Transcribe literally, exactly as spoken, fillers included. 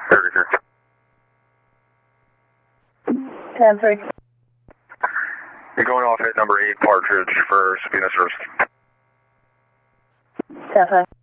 thirty-three. ten three. You're going off at number eight Partridge for Sabina service. ten five.